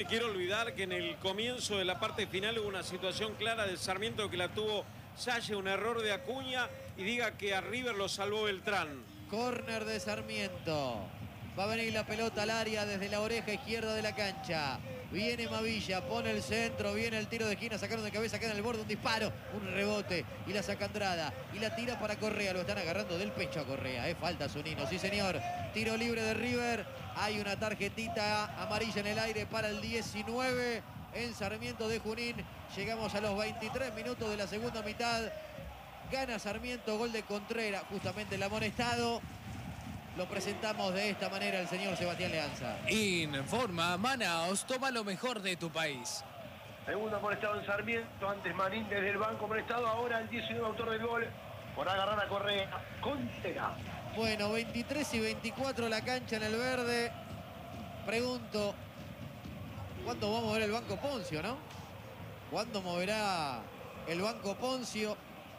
Quiero olvidar que en el comienzo de la parte final hubo una situación clara de Sarmiento que la tuvo Salle, un error de Acuña, y diga que a River lo salvó Beltrán. Córner de Sarmiento. Va a venir la pelota al área desde la oreja izquierda de la cancha. Viene Mavilla, pone el centro, viene el tiro de esquina, sacaron de cabeza, queda en el borde, un disparo, un rebote y la saca Andrada y la tira para Correa, lo están agarrando del pecho a Correa, falta Zunino, sí señor, tiro libre de River, hay una tarjetita amarilla en el aire para el 19 en Sarmiento de Junín, llegamos a los 23 minutos de la segunda mitad, gana Sarmiento, gol de Contreras, justamente el amonestado. Lo presentamos de esta manera el señor Sebastián Leanza. Informa Manaos, toma lo mejor de tu país. Segundo amonestado en Sarmiento, antes Marín desde el banco amonestado, ahora el 19 autor del gol por agarrar a Correa. Contreras. Bueno, 23 y 24 la cancha en el verde. Pregunto, ¿cuándo va a mover el banco Poncio, no? ¿Cuándo moverá el banco Poncio?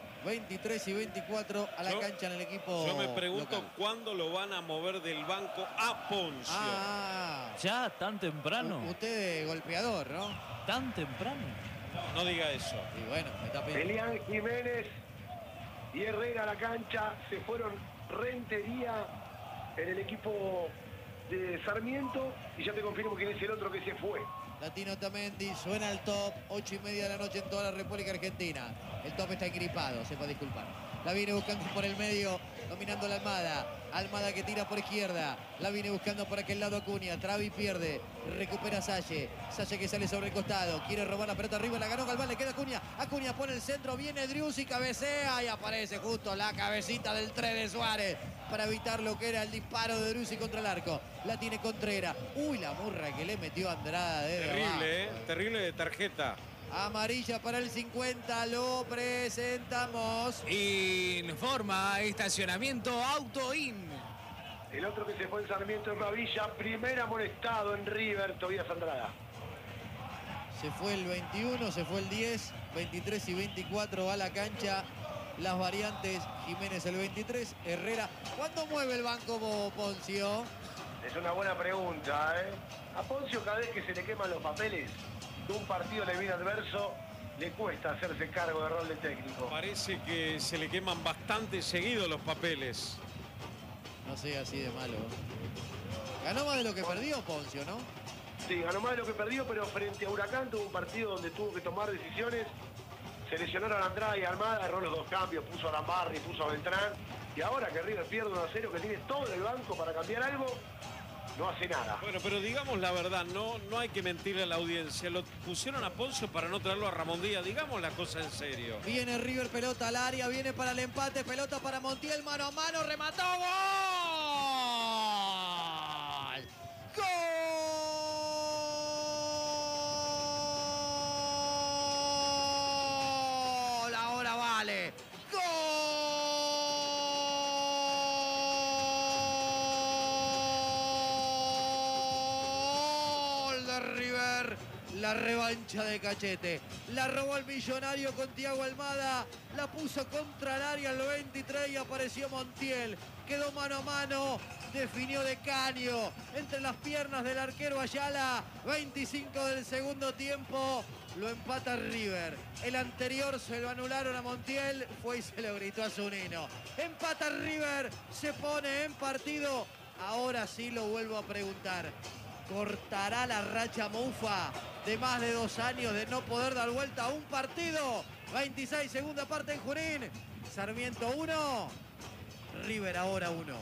23 y 24 a la cancha en el equipo. Yo me pregunto local. cuándo lo van a mover del banco a Poncio. ¿Ya tan temprano? Usted es golpeador, ¿no? ¿Tan temprano? No diga eso. Y bueno, me está pidiendo. Elian Jiménez y Herrera a la cancha. Se fueron Rentería en el equipo de Sarmiento. Y ya te confirmo quién es el otro que se fue. Latino Tamendi, suena el top, 8:30 de la noche en toda la República Argentina. El top está engripado, sepa disculpar. La viene buscando por el medio, dominando la Almada. Almada que tira por izquierda. La viene buscando por aquel lado Acuña. Travi pierde, recupera Salle. Salle que sale sobre el costado, quiere robar la pelota arriba, la ganó Galván, le queda Acuña. Acuña pone el centro, viene Driussi y cabecea y aparece justo la cabecita del 3 de Suárez para evitar lo que era el disparo de Driussi contra el arco. La tiene Contreras. Uy, la murra que le metió Andrada. Terrible, terrible de tarjeta. Amarilla para el 50, lo presentamos. Informa estacionamiento Autoin. El otro que se fue en Sarmiento es Mavilla. Primer amonestado en River, Tobías Andrada. Se fue el 21, se fue el 10, 23 y 24 a la cancha. Las variantes, Jiménez el 23, Herrera. ¿Cuándo mueve el banco Poncio? Es una buena pregunta, ¿eh? A Poncio cada vez que se le queman los papeles de un partido le viene adverso, le cuesta hacerse cargo del rol de técnico. Parece que se le queman bastante seguido los papeles. No sea así de malo. Ganó más de lo que perdió Poncio, ¿no? Sí, ganó más de lo que perdió, pero frente a Huracán tuvo un partido donde tuvo que tomar decisiones. Se lesionaron a Andrada y Almada, erró los dos cambios, puso a Lambarri, puso a Beltrán. Y ahora que River pierde 1-0, que tiene todo en el banco para cambiar algo, no hace nada. Bueno, pero digamos la verdad, no hay que mentirle a la audiencia. Lo pusieron a Poncio para no traerlo a Ramón Díaz. Digamos la cosa en serio. Viene River, pelota al área, viene para el empate, pelota para Montiel, mano a mano, remató, ¡gol! ¡Gol! Ahora vale. ¡Gol de River! La revancha de Cachete. La robó el Millonario con Thiago Almada. La puso contra el área al 23 y apareció Montiel. Quedó mano a mano. Definió de caño entre las piernas del arquero Ayala. 25 del segundo tiempo. Lo empata River. El anterior se lo anularon a Montiel. Fue y se lo gritó a Zunino. Empata River. Se pone en partido. Ahora sí lo vuelvo a preguntar. ¿Cortará la racha Mufa de más de 2 años de no poder dar vuelta a un partido? 26, segunda parte en Junín. Sarmiento 1, River ahora 1.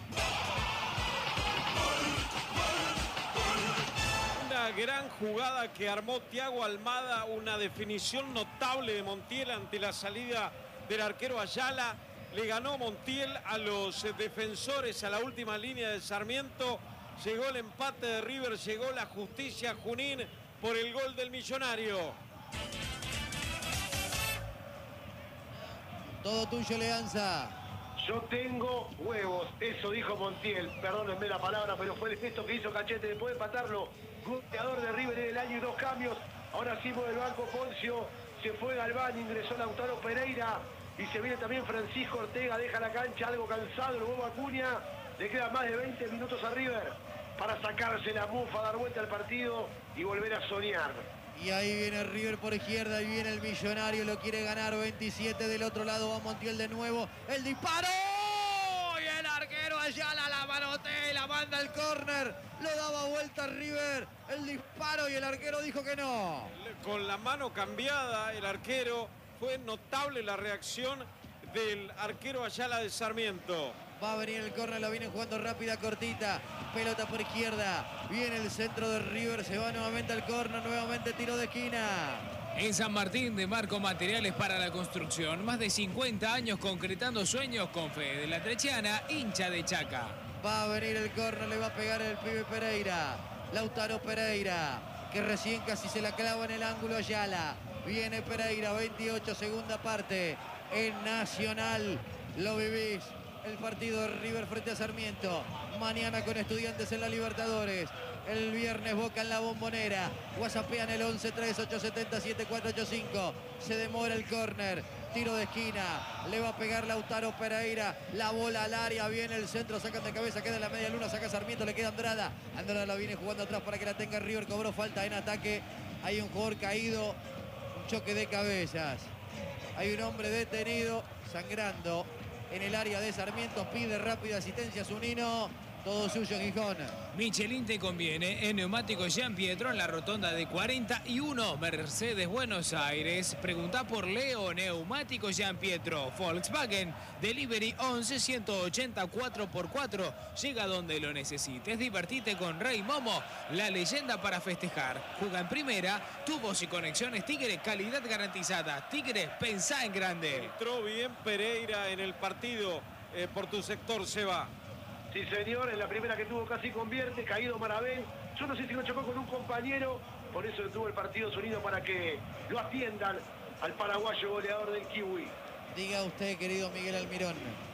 Una gran jugada que armó Thiago Almada, una definición notable de Montiel ante la salida del arquero Ayala. Le ganó Montiel a los defensores a la última línea de Sarmiento. Llegó el empate de River, llegó la justicia a Junín por el gol del Millonario. Todo tuyo, Leanza. Yo tengo huevos, eso dijo Montiel, perdónenme la palabra, pero fue el gesto que hizo Cachete después de empatarlo. Goleador de River en el año y 2 cambios. Ahora sí por el banco Poncio, se fue Galván, ingresó Lautaro Pereira y se viene también Francisco Ortega, deja la cancha algo cansado, el huevo Acuña. Le quedan más de 20 minutos a River. para sacarse la mufa, dar vuelta al partido y volver a soñar. Y ahí viene River por izquierda, y viene el Millonario, lo quiere ganar, 27 del otro lado, va Montiel de nuevo, el disparo, y el arquero Ayala la manotea, la manda al córner, lo daba vuelta River, el disparo y el arquero dijo que no. Con la mano cambiada, el arquero, fue notable la reacción del arquero Ayala de Sarmiento. Va a venir el córner, la viene jugando rápida, cortita. Pelota por izquierda. Viene el centro de River. Se va nuevamente al córner. Nuevamente tiro de esquina. En San Martín de Marco Materiales para la Construcción. Más de 50 años concretando sueños con Fede La Trechiana, hincha de Chaca. Va a venir el córner. Le va a pegar el pibe Pereira. Lautaro Pereira. Que recién casi se la clava en el ángulo Ayala. Viene Pereira. 28, segunda parte. En Nacional. Lo vivís. El partido de River frente a Sarmiento. Mañana con Estudiantes en la Libertadores. El viernes Boca en la Bombonera. WhatsAppean el 11-3870-7485. Se demora el córner. Tiro de esquina. Le va a pegar Lautaro Pereira. La bola al área. Viene el centro. Sacan de cabeza. Queda en la media luna. Saca Sarmiento. Le queda Andrada. Andrada la viene jugando atrás para que la tenga River. Cobró falta en ataque. Hay un jugador caído. Un choque de cabezas. Hay un hombre detenido. Sangrando en el área de Sarmiento, pide rápida asistencia Zunino, todo suyo Gijón. Michelin te conviene en Neumáticos Jean Pietro en la rotonda de 41 Mercedes Buenos Aires. Pregunta por Leo, Neumáticos Jean Pietro, Volkswagen, Delivery 11 180 4x4. Llega donde lo necesites, divertite con Rey Momo, la leyenda para festejar. Juega en primera, tubos y conexiones Tigre, calidad garantizada. Tigre, pensá en grande. Entró bien Pereira en el partido por tu sector, Seba. Sí, señor, en la primera que tuvo casi convierte, caído Marabel. Yo no sé si no chocó con un compañero, por eso detuvo el partido sonido para que lo atiendan al paraguayo goleador del Kiwi. Diga usted, querido Miguel Almirón.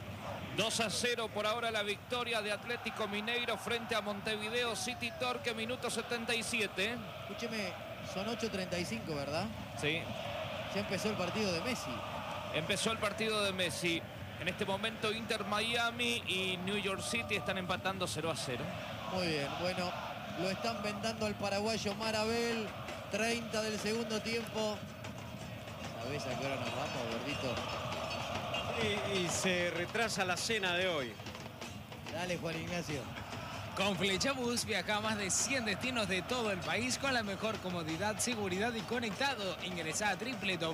2-0 por ahora la victoria de Atlético Mineiro frente a Montevideo City Torque, minuto 77. Escúcheme, son 8:35, ¿verdad? Sí, Ya empezó el partido de Messi. empezó el partido de Messi. En este momento Inter Miami y New York City están empatando 0-0. Muy bien, bueno, lo están vendando al paraguayo Marabel. 30 del segundo tiempo. ¿Sabés a qué hora nos vamos, gordito? Y se retrasa la cena de hoy. Dale, Juan Ignacio. Con Flechabús viaja a más de 100 destinos de todo el país con la mejor comodidad, seguridad y conectado. Ingresá a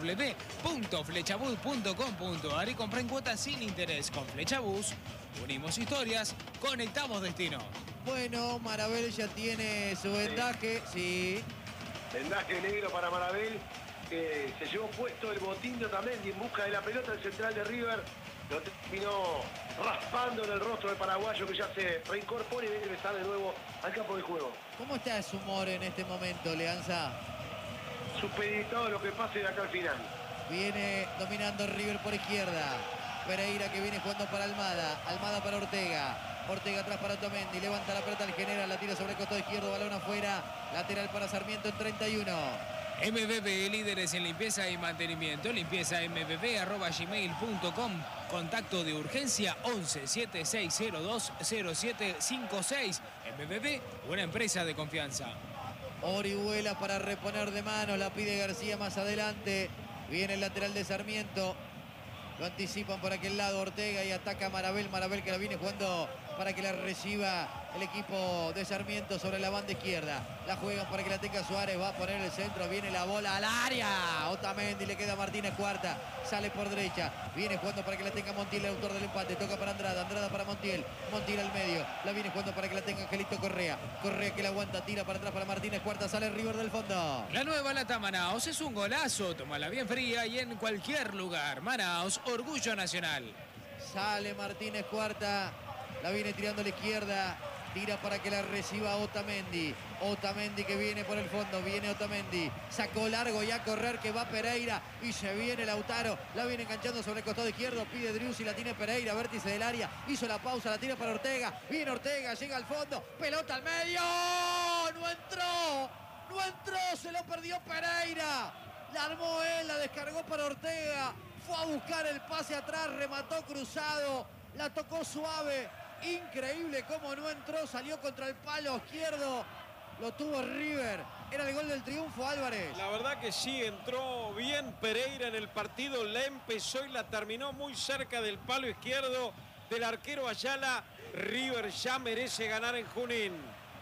www.flechabús.com.ar y compra en cuotas sin interés. Con Flechabús unimos historias, conectamos destinos. Bueno, Marabel ya tiene su vendaje, sí. Vendaje negro para Marabel. Se llevó puesto el botín de Otamendi en busca de la pelota. El central de River lo terminó raspando en el rostro del paraguayo, que ya se reincorpora y viene a regresar de nuevo al campo de juego. ¿Cómo está su humor en este momento, Leanza? Supeditado a lo que pase de acá al final. Viene dominando River por izquierda. Pereira que viene jugando para Almada. Almada para Ortega. Ortega atrás para Otamendi. Levanta la pelota al general. La tira sobre el costado izquierdo. Balón afuera. Lateral para Sarmiento en 31. MBB, líderes en limpieza y mantenimiento. limpiezambb@gmail.com. Contacto de urgencia 11 7602 0756. MBB, una empresa de confianza. Orihuela para reponer de mano. La pide García más adelante. Viene el lateral de Sarmiento. Lo anticipan por aquel lado Ortega y ataca a Marabel. Marabel que la viene jugando para que la reciba el equipo de Sarmiento sobre la banda izquierda. La juegan para que la tenga Suárez. Va a poner el centro. Viene la bola al área. Otamendi, le queda Martínez Cuarta. Sale por derecha. Viene jugando para que la tenga Montiel, el autor del empate. Toca para Andrada. Andrada para Montiel. Montiel al medio. La viene jugando para que la tenga Angelito Correa. Correa que la aguanta. Tira para atrás para Martínez Cuarta. Sale River del fondo. La nueva lata Manaos es un golazo. Tómala bien fría y en cualquier lugar. Manaos, orgullo nacional. Sale Martínez Cuarta. La viene tirando a la izquierda. Tira para que la reciba Otamendi. Otamendi que viene por el fondo. Viene Otamendi. Sacó largo y a correr que va Pereira. Y se viene Lautaro. La viene enganchando sobre el costado izquierdo. Pide Driussi, la tiene Pereira. Vértice del área. Hizo la pausa. La tira para Ortega. Viene Ortega. Llega al fondo. Pelota al medio. No entró. No entró. Se lo perdió Pereira. La armó él. La descargó para Ortega. Fue a buscar el pase atrás. Remató cruzado. La tocó suave. Increíble cómo no entró, salió contra el palo izquierdo. Lo tuvo River. Era el gol del triunfo, Álvarez. La verdad que sí, entró bien Pereira en el partido. La empezó y la terminó muy cerca del palo izquierdo del arquero Ayala. River ya merece ganar en Junín.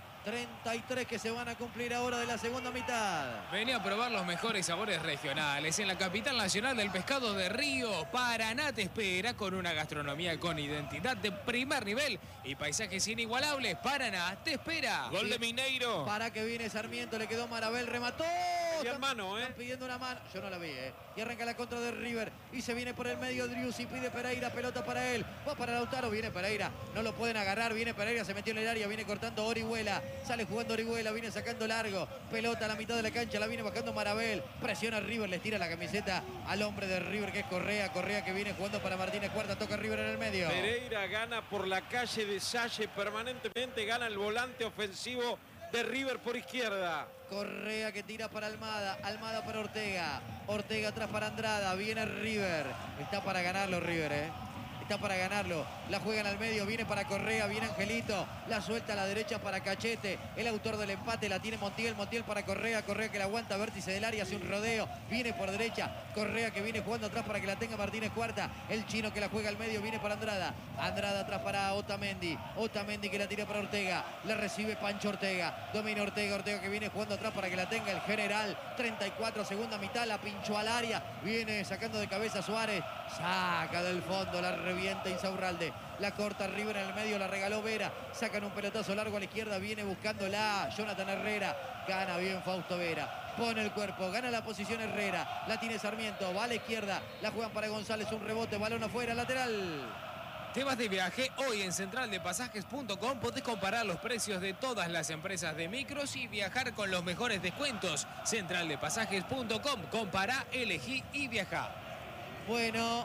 33 que se van a cumplir ahora de la segunda mitad. Venía a probar los mejores sabores regionales en la capital nacional del pescado de Río. Paraná te espera con una gastronomía con identidad de primer nivel y paisajes inigualables. Paraná te espera. Gol de Mineiro. Para que viene Sarmiento, le quedó Marabel, remató. Pedían mano, Están pidiendo una mano. Yo no la vi, Y arranca la contra de River. Y se viene por el medio Driussi, pide Pereira, pelota para él. Va para Lautaro, viene Pereira. No lo pueden agarrar, viene Pereira, se metió en el área, viene cortando Orihuela. Sale jugando Orihuela, viene sacando largo. Pelota a la mitad de la cancha, la viene bajando Marabel. Presiona a River, le tira la camiseta al hombre de River que es Correa. Correa que viene jugando para Martínez Cuarta, toca River en el medio. Pereira gana por la calle de Salle permanentemente, gana el volante ofensivo de River por izquierda. Correa que tira para Almada, Almada para Ortega, Ortega atrás para Andrada, viene River, está para ganarlo River, está para ganarlo, la juegan al medio, viene para Correa, viene Angelito, la suelta a la derecha para Cachete, el autor del empate la tiene Montiel, Montiel para Correa, Correa que la aguanta, vértice del área, hace un rodeo, viene por derecha, Correa que viene jugando atrás para que la tenga Martínez Cuarta, el chino que la juega al medio, viene para Andrada, Andrada atrás para Otamendi, Otamendi que la tira para Ortega, la recibe Pancho Ortega, domina Ortega, Ortega que viene jugando atrás para que la tenga el general, 34 segunda mitad, la pinchó al área, viene sacando de cabeza Suárez, saca del fondo, la revienta Insaurralde, la corta River en el medio, la regaló Vera, sacan un pelotazo largo a la izquierda, viene buscándola Jonathan Herrera, gana bien Fausto Vera, pone el cuerpo, gana la posición Herrera, la tiene Sarmiento, va a la izquierda, la juegan para González, un rebote, balón afuera, lateral. ¿Te vas de viaje? Hoy en centraldepasajes.com podés comparar los precios de todas las empresas de micros y viajar con los mejores descuentos. Centraldepasajes.com, compará, elegí y viajá. Bueno,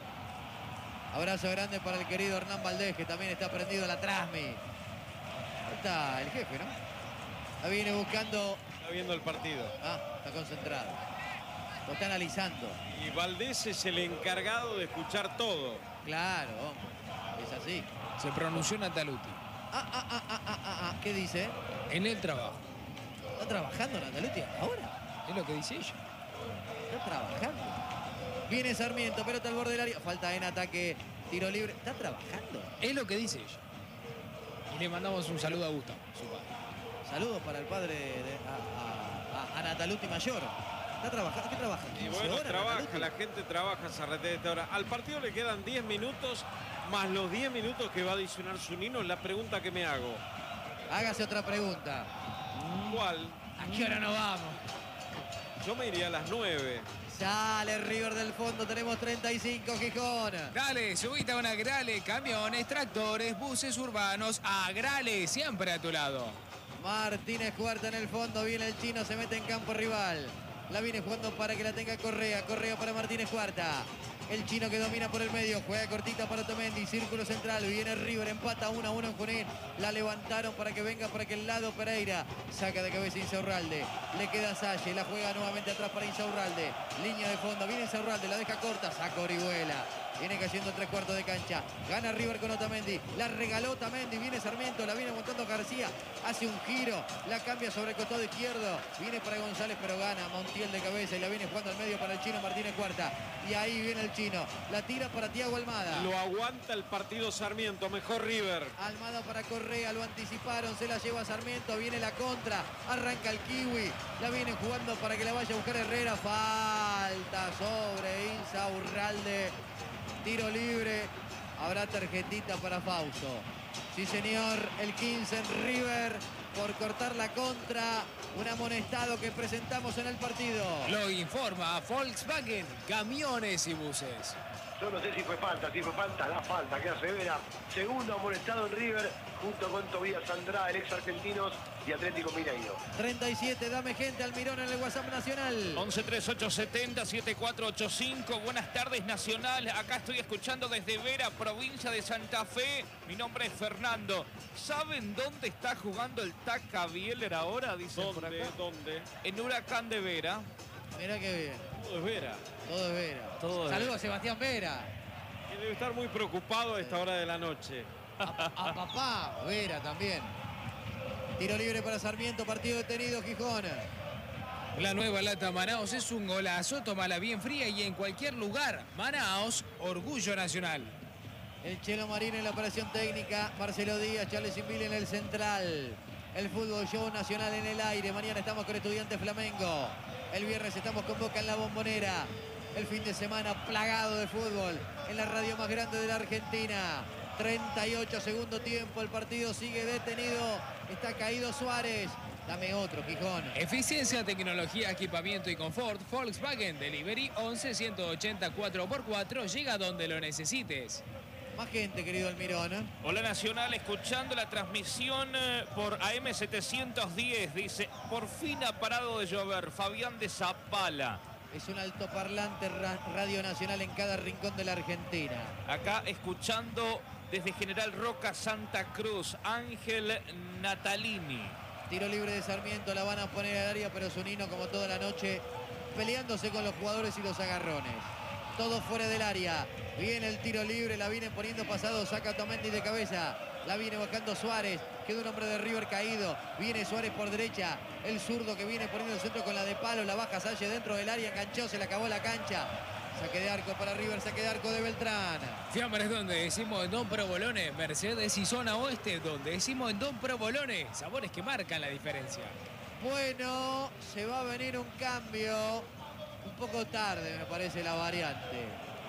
abrazo grande para el querido Hernán Valdés, que también está prendido a la Trasmi. Ahí está el jefe, ¿no? La viene buscando. Está viendo el partido. Está concentrado. Lo está analizando. Y Valdés es el encargado de escuchar todo. Claro, es así. Se pronunció Nataluti. ¿Qué dice? En el trabajo. ¿Está trabajando Nataluti ahora? Es lo que dice ella. Está trabajando. Viene Sarmiento, pelota al borde del área. Falta en ataque, tiro libre. ¿Está trabajando? Es lo que dice ella. Y le mandamos un saludo a Gustavo, su padre. Saludos para el padre a Nataluti Mayor. ¿Está trabajando? ¿Qué trabaja? Y bueno, trabaja, la gente trabaja Zarrete de esta hora. Al partido le quedan 10 minutos, más los 10 minutos que va a adicionar Zunino. La pregunta que me hago. Hágase otra pregunta. ¿Cuál? ¿A qué hora nos vamos? Yo me iría a las 9. Sale River del fondo, tenemos 35, Gijón. Dale, subite a una Agrale, camiones, tractores, buses urbanos. Agrale, siempre a tu lado. Martínez Cuarta en el fondo, viene el chino, se mete en campo rival. La viene jugando para que la tenga Correa, Correa para Martínez Cuarta. El chino que domina por el medio, juega cortita para Otamendi, círculo central, viene River, empata 1-1 en Junín. La levantaron para que venga por aquel lado Pereira. Saca de cabeza Insaurralde, le queda Salle, la juega nuevamente atrás para Insaurralde. Línea de fondo, viene Insaurralde, la deja corta, saca Orihuela. Viene cayendo 3/4 de cancha. Gana River con Otamendi. La regaló Otamendi. Viene Sarmiento. La viene aguantando García. Hace un giro. La cambia sobre el costado izquierdo. Viene para González, pero gana Montiel de cabeza. Y la viene jugando al medio para el chino Martínez Cuarta. Y ahí viene el chino. La tira para Thiago Almada. Lo aguanta el partido Sarmiento. Mejor River. Almada para Correa. Lo anticiparon. Se la lleva Sarmiento. Viene la contra. Arranca el kiwi. La viene jugando para que la vaya a buscar Herrera. Falta sobre Insaurralde. Tiro libre, habrá tarjetita para Fausto. Sí, señor, el 15 en River por cortar la contra. Un amonestado que presentamos en el partido. Lo informa Volkswagen, camiones y buses. Yo no sé si fue falta la falta que hace Vera. Segundo amonestado en River, junto con Tobías Andrada, el ex Argentinos y Atlético Mineiro. 37, dame gente Almirón en el WhatsApp Nacional. 113870-7485. Buenas tardes, Nacional. Acá estoy escuchando desde Vera, provincia de Santa Fe. Mi nombre es Fernando. ¿Saben dónde está jugando el Taca Bieler ahora? Dicen por acá. ¿Dónde? En Huracán de Vera. Mirá qué bien. Todo es Vera. Todo es Vera. Todo es Saludos a Sebastián Vera. Que debe estar muy preocupado a esta hora de la noche. A papá, Vera también. Tiro libre para Sarmiento, partido detenido, Gijón. La nueva lata Manaos es un golazo, tómala bien fría y en cualquier lugar. Manaos, orgullo nacional. El Chelo Marín en la operación técnica, Marcelo Díaz, Charles Inville en el central. El fútbol show nacional en el aire. Mañana estamos con Estudiantes Flamengo. El viernes estamos con Boca en la Bombonera. El fin de semana plagado de fútbol en la radio más grande de la Argentina. 38 segundo tiempo, el partido sigue detenido. Está caído Suárez. Dame otro, Gijón. Eficiencia, tecnología, equipamiento y confort. Volkswagen Delivery 11 180 4x4. Llega donde lo necesites. Más gente, querido Almirón. Hola Nacional, escuchando la transmisión por AM710. Dice, por fin ha parado de llover. Fabián de Zapala. Es un altoparlante Radio Nacional en cada rincón de la Argentina. Acá escuchando desde General Roca, Santa Cruz, Ángel Natalini. Tiro libre de Sarmiento, la van a poner al área, pero Zunino, como toda la noche, peleándose con los jugadores y los agarrones. Todo fuera del área. Viene el tiro libre, la viene poniendo pasado, saca Otamendi de cabeza. La viene bajando Suárez, queda un hombre de River caído. Viene Suárez por derecha, el zurdo que viene poniendo el centro con la de palo. La baja Salle dentro del área, enganchó, se le acabó la cancha. Saque de arco para River, saque de arco de Beltrán. Fiambres donde decimos en Don Provolone, Mercedes y zona oeste donde decimos en Don Provolone. Sabores que marcan la diferencia. Bueno, se va a venir un cambio. Un poco tarde me parece la variante.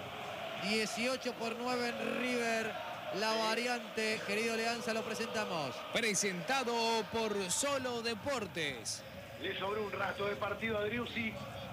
18-9 en River. La variante, querido Leanza, lo presentamos. Presentado por Solo Deportes. Le sobró un rato de partido a Driussi.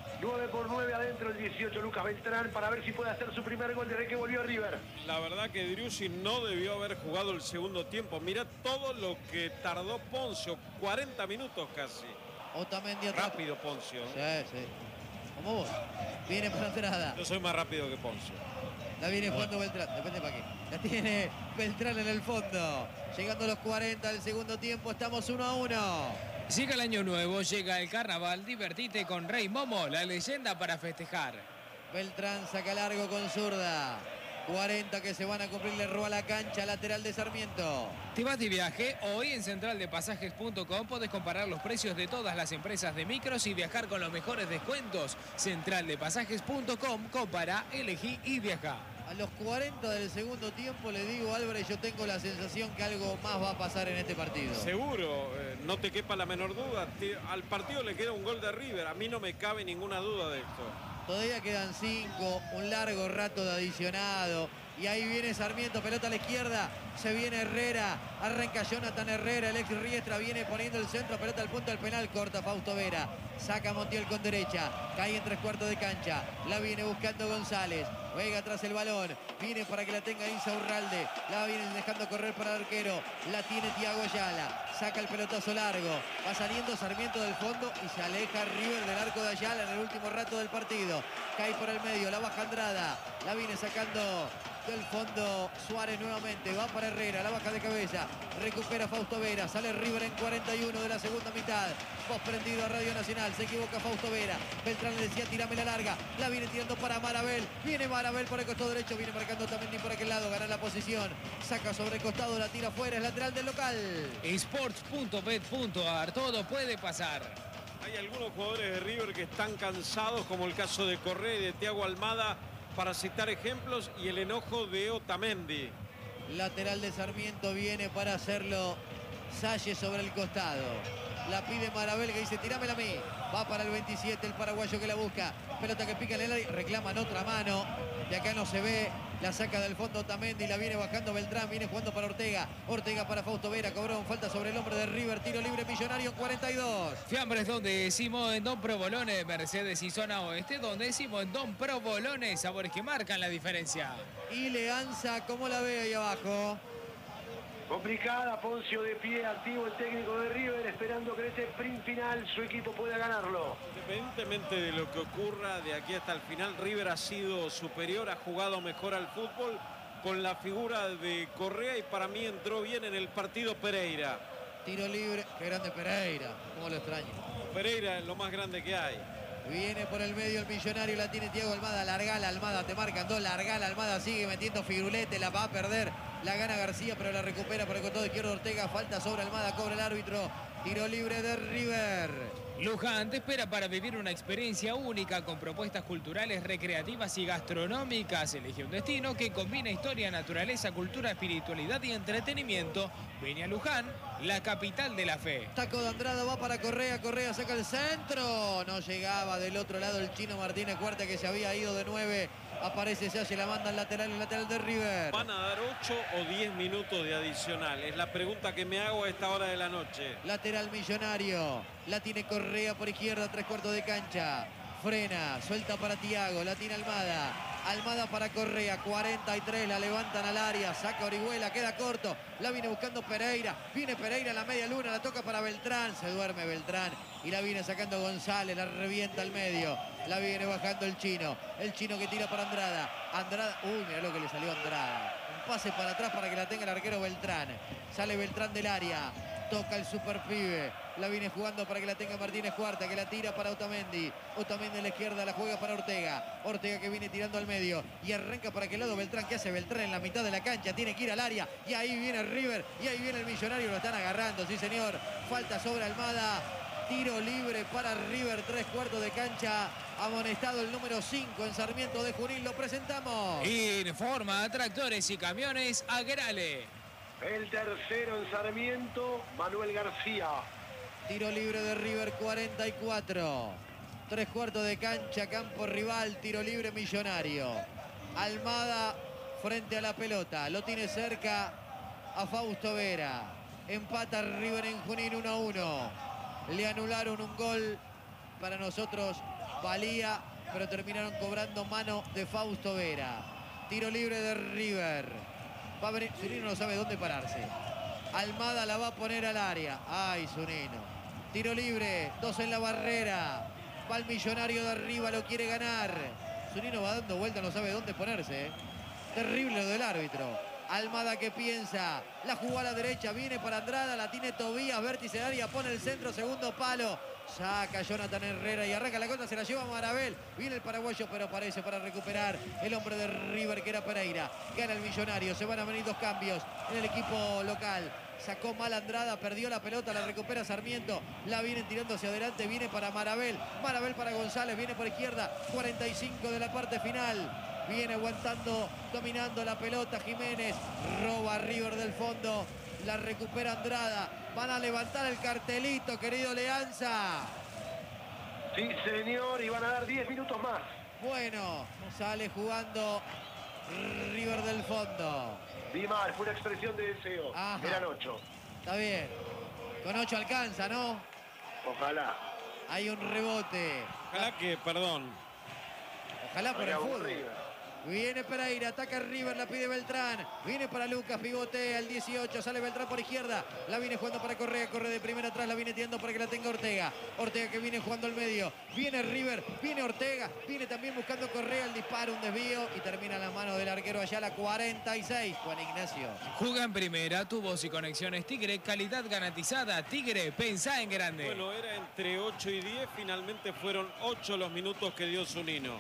9-9 adentro el 18 Lucas Beltrán para ver si puede hacer su primer gol desde que volvió a River. La verdad que Driussi no debió haber jugado el segundo tiempo. Mira todo lo que tardó Poncio, 40 minutos casi. Otamendi atrás. Rápido Poncio. Sí. Como vos. Viene para entrada. Yo soy más rápido que Poncio. La viene jugando Beltrán, depende para qué. La tiene Beltrán en el fondo. Llegando a los 40 del segundo tiempo, estamos 1-1. Llega el año nuevo, llega el carnaval, divertite con Rey Momo, la leyenda para festejar. Beltrán saca largo con zurda. 40 que se van a cumplir, le roba la cancha, lateral de Sarmiento. Te vas de viaje, hoy en centraldepasajes.com podés comparar los precios de todas las empresas de micros y viajar con los mejores descuentos. Centraldepasajes.com, compara, elegí y viaja. A los 40 del segundo tiempo le digo, Álvarez, yo tengo la sensación que algo más va a pasar en este partido. Seguro, no te quepa la menor duda. Al partido le queda un gol de River. A mí no me cabe ninguna duda de esto. Todavía quedan 5, un largo rato de adicionado. Y ahí viene Sarmiento, pelota a la izquierda. Se viene Herrera, arranca Jonathan Herrera, el ex Riestra viene poniendo el centro, pelota al punto del penal, corta Fausto Vera. Saca Montiel con derecha, cae en 3/4 de cancha. La viene buscando González. Vega tras el balón, viene para que la tenga Insaurralde. La viene dejando correr para el arquero. La tiene Thiago Ayala. Saca el pelotazo largo. Va saliendo Sarmiento del fondo y se aleja River del arco de Ayala en el último rato del partido. Cae por el medio, la baja Andrada. La viene sacando del fondo Suárez nuevamente. Va para Herrera, la baja de cabeza. Recupera Fausto Vera. Sale River en 41 de la segunda mitad. Voz prendido a Radio Nacional. Se equivoca Fausto Vera. Beltrán le decía, tirame la larga. La viene tirando para Marabel. Viene Marabel por el costado derecho. Viene marcando también por aquel lado. Gana la posición. Saca sobre el costado. La tira fuera. Es lateral del local. Sports.bet.ar. Todo puede pasar. Hay algunos jugadores de River que están cansados, como el caso de Correa y de Thiago Almada, para citar ejemplos, y el enojo de Otamendi. Lateral de Sarmiento viene para hacerlo Salle sobre el costado. La pide Marabel, que dice, tirámela a mí. Va para el 27, el paraguayo que la busca. Pelota que pica en el área, reclaman otra mano. De acá no se ve, la saca del fondo Otamendi, la viene bajando Beltrán, viene jugando para Ortega. Ortega para Fausto Vera, cobró un falta sobre el hombre de River, tiro libre Millonario en 42. Fiambres donde decimos en Don Provolone, Mercedes y zona oeste, donde decimos en Don Provolone, sabores que marcan la diferencia. Y Leanza, ¿cómo la ve ahí abajo? Complicada, Poncio de pie, activo el técnico de River, esperando que en este sprint final su equipo pueda ganarlo. Independientemente de lo que ocurra de aquí hasta el final, River ha sido superior, ha jugado mejor al fútbol con la figura de Correa, y para mí entró bien en el partido Pereira. Tiro libre, qué grande Pereira, cómo lo extraño. Pereira es lo más grande que hay. Viene por el medio el Millonario, la tiene Thiago Almada, largala Almada, te marcan dos, largala Almada, sigue metiendo firulete, la va a perder, la gana García, pero la recupera por el costado izquierdo Ortega, falta sobre Almada, cobra el árbitro, tiro libre de River. Luján te espera para vivir una experiencia única con propuestas culturales, recreativas y gastronómicas. Elige un destino que combina historia, naturaleza, cultura, espiritualidad y entretenimiento. Ven a Luján, la capital de la fe. Taco de Andrada va para Correa, Correa saca el centro. No llegaba del otro lado el Chino Martínez Cuarta, que se había ido de 9. Aparece, se hace la manda al lateral, el lateral de River. ¿Van a dar 8 o 10 minutos de adicional? Es la pregunta que me hago a esta hora de la noche. Lateral Millonario. La tiene Correa por izquierda, 3/4 de cancha. Frena, suelta para Thiago, la tiene Almada. Almada para Correa, 43, la levantan al área, saca Orihuela, queda corto. La viene buscando Pereira. Viene Pereira en la media luna, la toca para Beltrán. Se duerme Beltrán y la viene sacando González, la revienta al medio. La viene bajando el Chino. El Chino que tira para Andrada. Andrada, uy, mirá lo que le salió a Andrada. Un pase para atrás para que la tenga el arquero Beltrán. Sale Beltrán del área. Toca el super pibe. La viene jugando para que la tenga Martínez Cuarta, que la tira para Otamendi. Otamendi en la izquierda, la juega para Ortega. Ortega que viene tirando al medio. Y arranca para aquel lado Beltrán. ¿Qué hace Beltrán en la mitad de la cancha? Tiene que ir al área. Y ahí viene River. Y ahí viene el Millonario. Lo están agarrando, sí señor. Falta sobre Almada. Tiro libre para River, 3/4 de cancha. Amonestado el número 5 en Sarmiento de Junín. Lo presentamos. Informa a Tractores y Camiones Agrale. El tercero en Sarmiento, Manuel García. Tiro libre de River, 44. 3/4 de cancha, campo rival, tiro libre Millonario. Almada frente a la pelota, lo tiene cerca a Fausto Vera. Empata River en Junín 1-1. Le anularon un gol, para nosotros valía, pero terminaron cobrando mano de Fausto Vera. Tiro libre de River. Va a venir, Zunino no sabe dónde pararse. Almada la va a poner al área. Ay, Zunino. Tiro libre, 2 en la barrera. Va el Millonario de arriba, lo quiere ganar. Zunino va dando vuelta, no sabe dónde ponerse. Terrible lo del árbitro. Almada que piensa, la jugó a la derecha, viene para Andrada, la tiene Tobías, vértice de área, pone el centro, segundo palo. Saca Jonathan Herrera y arranca la contra, se la lleva Marabel. Viene el paraguayo, pero aparece para recuperar el hombre de River, que era Pereira. Gana el Millonario, se van a venir 2 cambios en el equipo local. Sacó mal Andrada, perdió la pelota, la recupera Sarmiento. La vienen tirando hacia adelante, viene para Marabel. Marabel para González, viene por izquierda. 45 de la parte final. Viene aguantando, dominando la pelota Jiménez. Roba River del fondo. La recupera Andrada. Van a levantar el cartelito, querido Leanza. Sí, señor, y van a dar 10 minutos más. Bueno, sale jugando River del fondo. Vi mal, fue una expresión de deseo. Ajá. Eran 8. Está bien. Con 8 alcanza, ¿no? Ojalá. Hay un rebote. Ojalá que, perdón. Ojalá por el Vaya fútbol. River. Viene Pereira, ataca River, la pide Beltrán. Viene para Lucas, pivotea el 18, sale Beltrán por izquierda. La viene jugando para Correa, corre de primera atrás, la viene tirando para que la tenga Ortega. Ortega que viene jugando al medio. Viene River, viene Ortega, viene también buscando Correa, el disparo, un desvío y termina en la mano del arquero Ayala, 46. Juan Ignacio. Juega en primera, tubos y conexiones Tigre, calidad garantizada. Tigre, pensá en grande. Bueno, era entre 8 y 10, finalmente fueron 8 los minutos que dio Zunino.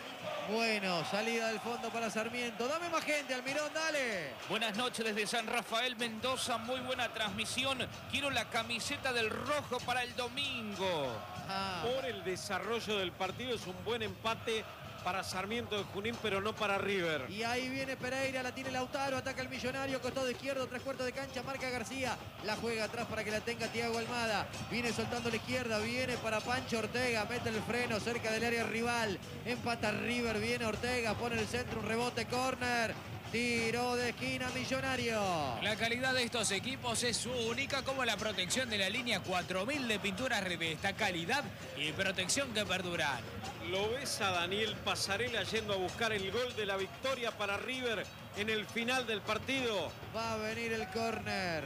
Bueno, salida del fondo para Sarmiento. Dame más gente, Almirón, dale. Buenas noches desde San Rafael, Mendoza. Muy buena transmisión. Quiero la camiseta del rojo para el domingo. Por el desarrollo del partido es un buen empate para Sarmiento de Junín, pero no para River. Y ahí viene Pereira, la tiene Lautaro, ataca el Millonario, costado izquierdo, 3/4 de cancha, marca García, la juega atrás para que la tenga Thiago Almada, viene soltando la izquierda, viene para Pancho Ortega, mete el freno cerca del área rival, empata River, viene Ortega, pone el centro, un rebote, córner. Tiro de esquina Millonario. La calidad de estos equipos es única, como la protección de la línea 4000 de pinturas Revesta. Calidad y protección que perduran. Lo ves a Daniel Pasarela yendo a buscar el gol de la victoria para River en el final del partido. Va a venir el córner.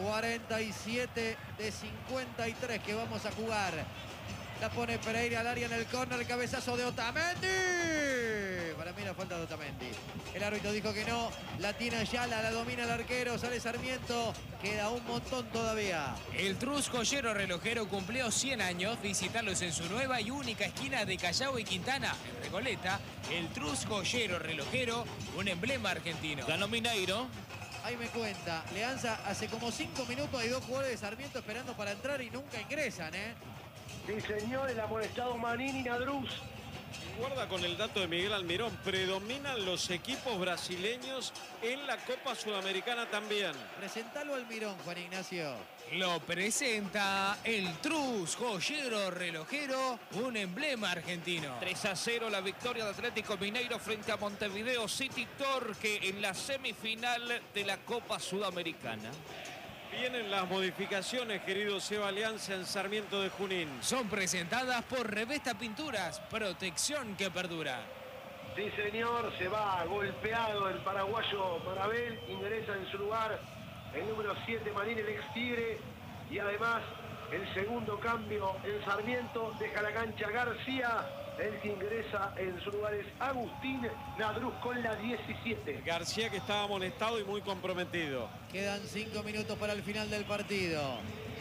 47 de 53 que vamos a jugar. La pone Pereira al área en el córner, el cabezazo de Otamendi. Para mí la falta de Otamendi. El árbitro dijo que no, la tiene Ayala, la domina el arquero, sale Sarmiento, queda un montón todavía. El Trus Joyero Relojero cumplió 100 años, visitarlos en su nueva y única esquina de Callao y Quintana, en Recoleta. El Trus Joyero Relojero, un emblema argentino. Ganó Mineiro. Ahí me cuenta, Leanza, hace como 5 minutos hay 2 jugadores de Sarmiento esperando para entrar y nunca ingresan, ¿eh? Sí, señor, el amonestado Manini Nadruz. Guarda con el dato de Miguel Almirón, predominan los equipos brasileños en la Copa Sudamericana también. Presentalo al Mirón, Juan Ignacio. Lo presenta el Trus Joyero Relojero, un emblema argentino. 3-0 la victoria de Atlético Mineiro frente a Montevideo City Torque en la semifinal de la Copa Sudamericana. Vienen las modificaciones, querido Seba Alianza, en Sarmiento de Junín. Son presentadas por Revesta Pinturas, protección que perdura. Sí, señor, se va golpeado el paraguayo Marabel, ingresa en su lugar el número 7, Marín, el ex Tigre, y además el segundo cambio en Sarmiento, deja la cancha García, el que ingresa en su lugar es Agustín Nadruz con la 17. García, que estaba amonestado y muy comprometido. Quedan 5 minutos para el final del partido.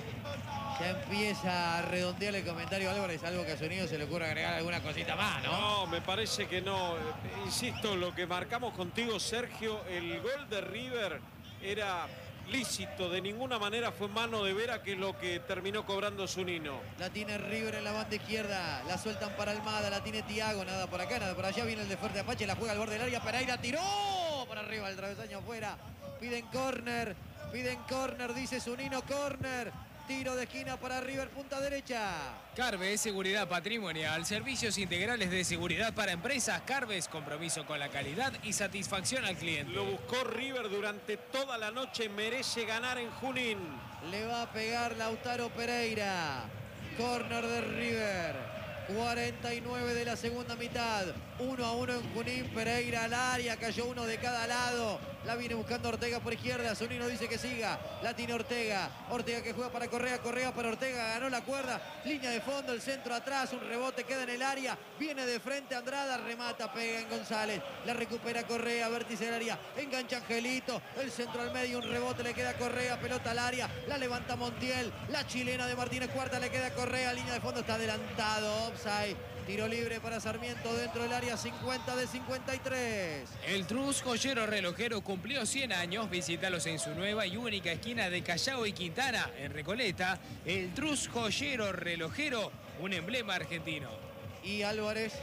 Ya empieza a redondear el comentario Álvarez, algo que a Sonido se le ocurre agregar alguna cosita más, ¿no? No, me parece que no. Insisto, lo que marcamos contigo, Sergio, el gol de River era lícito, de ninguna manera fue mano de Vera, que es lo que terminó cobrando Zunino. La tiene River en la banda izquierda, la sueltan para Almada, la tiene Thiago, nada por acá, nada por allá, viene el de Fuerte Apache, la juega al borde del área, Pereira tiró para arriba, el travesaño afuera, piden córner, dice Zunino, córner. Tiro de esquina para River, punta derecha. Carves, seguridad patrimonial, servicios integrales de seguridad para empresas. Carves, compromiso con la calidad y satisfacción al cliente. Lo buscó River durante toda la noche, merece ganar en Junín. Le va a pegar Lautaro Pereira. Córner de River. 49 de la segunda mitad. 1-1 en Junín. Pereira al área. Cayó uno de cada lado. La viene buscando Ortega por izquierda. Zunino dice que siga. La tiene Ortega. Ortega que juega para Correa. Correa para Ortega. Ganó la cuerda. Línea de fondo. El centro atrás. Un rebote queda en el área. Viene de frente Andrada. Remata. Pega en González. La recupera Correa. Vértice del área. Engancha Angelito. El centro al medio. Un rebote le queda a Correa. Pelota al área. La levanta Montiel. La chilena de Martínez Cuarta le queda a Correa. Línea de fondo. Está adelantado. Offside. Tiro libre para Sarmiento dentro del área, 50 de 53. El Trus Joyero Relojero cumplió 100 años. Visítalos en su nueva y única esquina de Callao y Quintana, en Recoleta. El Trus Joyero Relojero, un emblema argentino. Y Álvarez.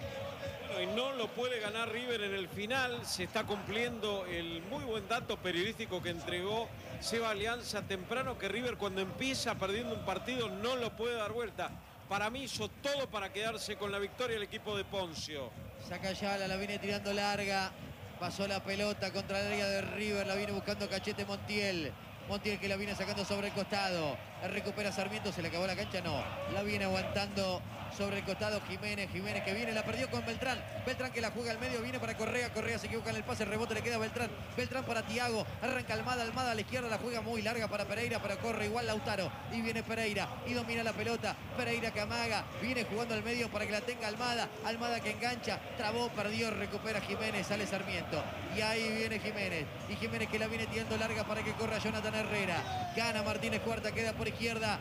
Bueno, y no lo puede ganar River en el final. Se está cumpliendo el muy buen dato periodístico que entregó Seba Alianza temprano, que River cuando empieza perdiendo un partido no lo puede dar vuelta. Para mí hizo todo para quedarse con la victoria el equipo de Poncio. Saca Ayala, la viene tirando larga. Pasó la pelota contra el área de River. La viene buscando Cachete Montiel. Montiel que la viene sacando sobre el costado. La recupera Sarmiento. ¿Se le acabó la cancha? No. La viene aguantando sobre el costado Jiménez. Jiménez que viene. La perdió con Beltrán. Beltrán que la juega al medio. Viene para Correa. Correa se equivoca en el pase. El rebote le queda a Beltrán. Beltrán para Thiago. Arranca Almada. Almada a la izquierda. La juega muy larga para Pereira. Pero corre igual Lautaro. Y viene Pereira. Y domina la pelota. Pereira que amaga. Viene jugando al medio para que la tenga Almada. Almada que engancha. Trabó, perdió. Recupera Jiménez. Sale Sarmiento. Y ahí viene Jiménez. Y Jiménez que la viene tirando larga para que corra Jonathan Herrera. Gana Martínez Cuarta. Queda por izquierda.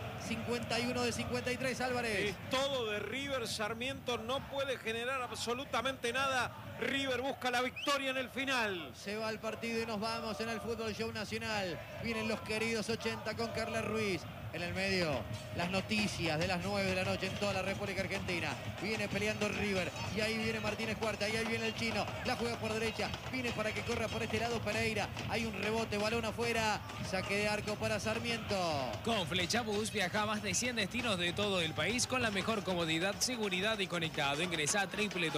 51 de 53. Álvarez. Es todo de River. Sarmiento no puede generar absolutamente nada. River busca la victoria en el final. Se va el partido y nos vamos en el Fútbol Show Nacional. Vienen los queridos 80 con Carla Ruiz. En el medio, las noticias de las 9 de la noche en toda la República Argentina. Viene peleando River. Y ahí viene Martínez Cuarta. Y ahí viene el chino. La juega por derecha. Viene para que corra por este lado Pereira. Hay un rebote, balón afuera. Saque de arco para Sarmiento. Con Flechabús viaja a más de 100 destinos de todo el país con la mejor comodidad, seguridad y conectado. Ingresa a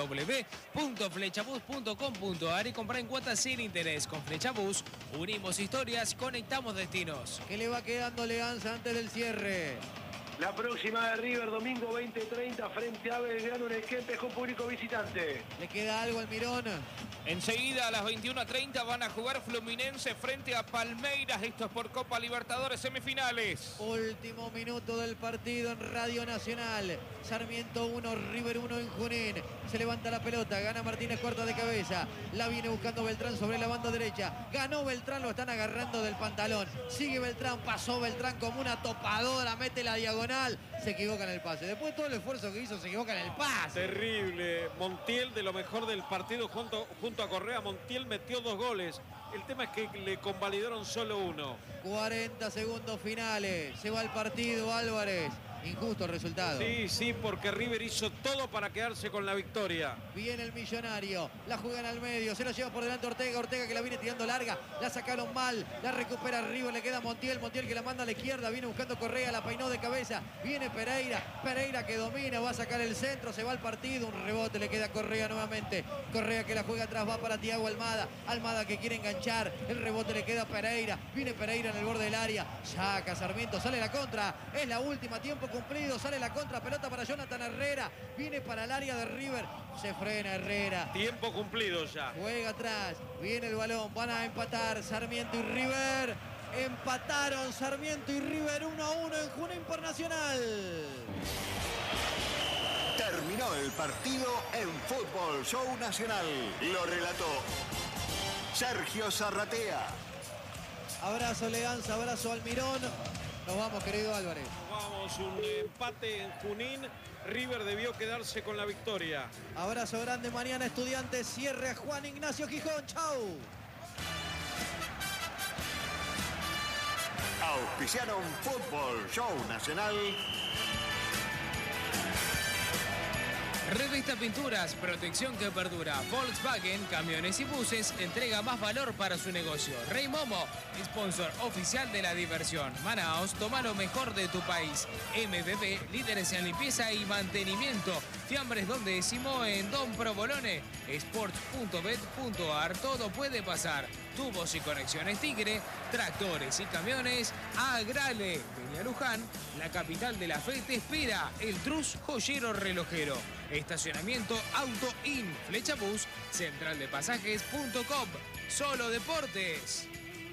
www.flechabús.com.ar y compra en cuotas sin interés. Con Flechabús unimos historias, conectamos destinos. Que le va quedando Leanza antes del cierre. La próxima de River, domingo 20:30, frente a Belgrano en el Kempes con público visitante. ¿Le queda algo al Mirón? Enseguida a las 21:30 van a jugar Fluminense frente a Palmeiras. Esto es por Copa Libertadores semifinales. Último minuto del partido en Radio Nacional. Sarmiento 1, River 1 en Junín. Se levanta la pelota, gana Martínez corta de cabeza. La viene buscando Beltrán sobre la banda derecha. Ganó Beltrán, lo están agarrando del pantalón. Sigue Beltrán, pasó Beltrán como una topadora, mete la diagonal. Se equivoca en el pase. Después de todo el esfuerzo que hizo, se equivoca en el pase. Terrible. Montiel, de lo mejor del partido junto a Correa. Montiel metió 2 goles. El tema es que le convalidaron solo 1. 40 segundos finales. Se va el partido, Álvarez. Injusto el resultado. Sí, porque River hizo todo para quedarse con la victoria. Viene el Millonario, la juegan al medio, se lo lleva por delante Ortega que la viene tirando larga, la sacaron mal, la recupera River, le queda Montiel que la manda a la izquierda, viene buscando Correa, la peinó de cabeza, viene Pereira que domina, va a sacar el centro, se va al partido, un rebote, le queda Correa nuevamente, Correa que la juega atrás, va para Thiago Almada que quiere enganchar, el rebote le queda a Pereira, viene Pereira en el borde del área, saca Sarmiento, sale la contra, es la última, tiempo cumplido, sale la contra, pelota para Jonathan Herrera, viene para el área de River, se frena Herrera. Tiempo cumplido ya. Juega atrás, viene el balón, van a empatar Sarmiento y River. Empataron Sarmiento y River 1-1 en Junín por Nacional. Terminó el partido en Fútbol Show Nacional. Lo relató Sergio Zarratea. Abrazo Leganza, abrazo Almirón. Nos vamos, querido Álvarez. Vamos, un empate en Junín. River debió quedarse con la victoria. Abrazo grande, mañana Estudiantes cierre a Juan Ignacio Gijón. Chau. Auspiciaron Fútbol Show Nacional. Revista Pinturas, protección que perdura. Volkswagen, camiones y buses, entrega más valor para su negocio. Rey Momo, sponsor oficial de la diversión. Manaos, toma lo mejor de tu país. MBB, líderes en limpieza y mantenimiento. Fiambres Don Décimo en Don Provolone. Sports.bet.ar, todo puede pasar. Tubos y conexiones Tigre, tractores y camiones, Agrale. Peña Luján, la capital de la fe, te espera. El Trus Joyero Relojero. Estacionamiento Auto In, Flechabús, centraldepasajes.com. Solo Deportes.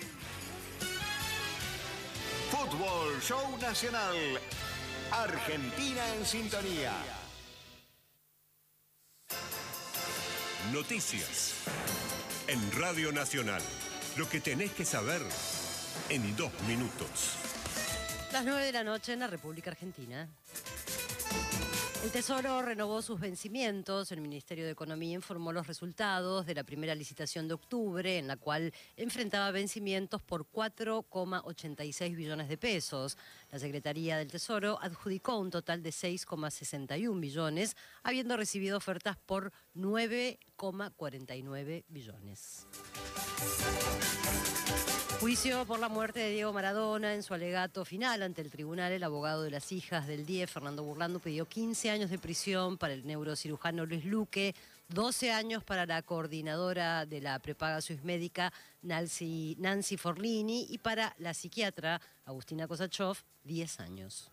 Fútbol Show Nacional. Argentina en sintonía. Noticias. En Radio Nacional. Lo que tenés que saber en 2 minutos. Las 9 de la noche en la República Argentina. El Tesoro renovó sus vencimientos. El Ministerio de Economía informó los resultados de la primera licitación de octubre, en la cual enfrentaba vencimientos por 4,86 billones de pesos. La Secretaría del Tesoro adjudicó un total de 6,61 billones, habiendo recibido ofertas por 9,49 billones. Juicio por la muerte de Diego Maradona. En su alegato final ante el tribunal, el abogado de las hijas del 10, Fernando Burlando, pidió 15 años de prisión para el neurocirujano Luis Luque, 12 años para la coordinadora de la prepaga Suizmédica, Nancy Forlini, y para la psiquiatra Agustina Kosachov, 10 años.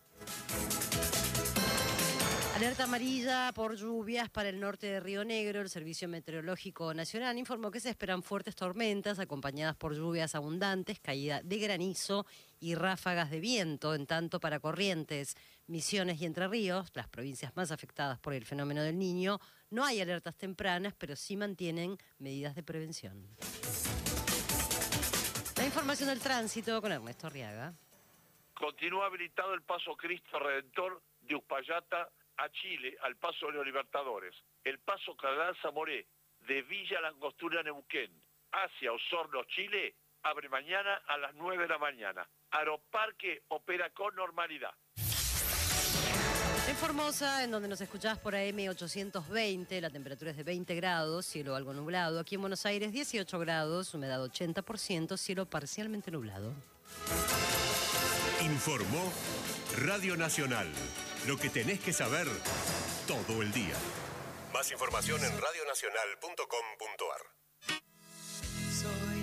Alerta amarilla por lluvias para el norte de Río Negro. El Servicio Meteorológico Nacional informó que se esperan fuertes tormentas acompañadas por lluvias abundantes, caída de granizo y ráfagas de viento. En tanto, para Corrientes, Misiones y Entre Ríos, las provincias más afectadas por el fenómeno del Niño, no hay alertas tempranas, pero sí mantienen medidas de prevención. La información del tránsito con Ernesto Arriaga. Continúa habilitado el paso Cristo Redentor de Uspallata a Chile, al paso de los Libertadores. El paso Cardenal Zamoré de Villa Langostura Neuquén hacia Osorno, Chile, abre mañana a las 9 de la mañana. Aeroparque opera con normalidad. En Formosa, en donde nos escuchás por AM 820, la temperatura es de 20 grados, cielo algo nublado. Aquí en Buenos Aires, 18 grados, humedad 80%, cielo parcialmente nublado. Informó Radio Nacional. Lo que tenés que saber todo el día. Más información en radionacional.com.ar. Soy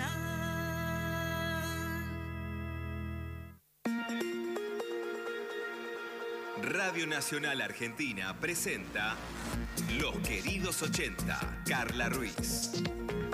nacional. Radio Nacional Argentina presenta Los Queridos 80, Carla Ruiz.